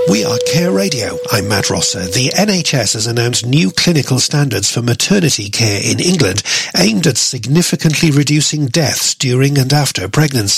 We are Care Radio. I'm Matt Rosser. The NHS has announced new clinical standards for maternity care in England aimed at significantly reducing deaths during and after pregnancy.